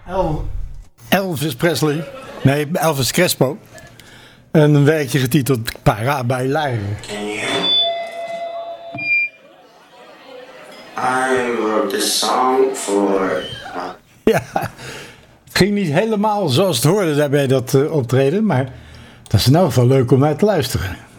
Elvis Presley. Nee, Elvis Crespo. En een werkje getiteld Para Bailar. I wrote this song for... Ja, het ging niet helemaal zoals het hoorde daarbij dat optreden, maar dat is in elk geval leuk om naar te luisteren.